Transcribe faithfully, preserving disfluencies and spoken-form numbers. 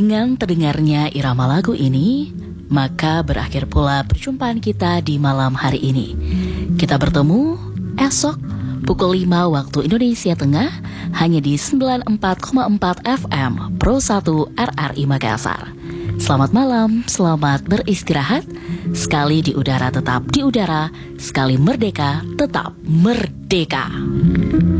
Dengan terdengarnya irama lagu ini, maka berakhir pula perjumpaan kita di malam hari ini. Kita bertemu esok pukul lima waktu Indonesia Tengah hanya di sembilan puluh empat koma empat F M Pro satu R R I Makassar. Selamat malam, selamat beristirahat. Sekali di udara tetap di udara, sekali merdeka tetap merdeka.